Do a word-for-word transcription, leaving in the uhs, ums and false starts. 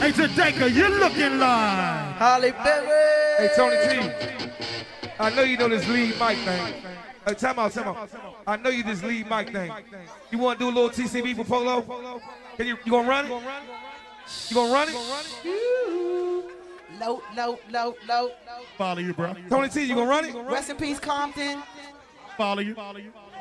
Hey, Jadeka, you're looking live. Holly Berry. Hey, Tony T. I know you know this lead mic thing. Hey, time out, time out. I know you this lead mic thing. You want to do a little T C B for Polo? Can you, you gonna run it? You gonna run it? Low, low, low, low. Follow you, bro. Tony T, you gonna run it? Rest in peace, Compton. Follow you.